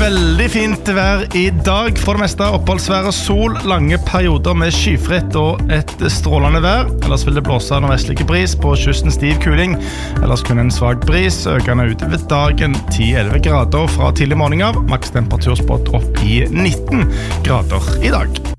Veldig fint vær I dag. For det meste oppholdsvær og sol, lange perioder med skyfritt og et strålende vær. Ellers vil det blåse nordvestlig bris på kysten stiv kuling. Ellers kun en svag bris, økende utover dagen 10-11 grader fra tidlig morgen av. Maks temperaturspott opp I 19 grader I dag.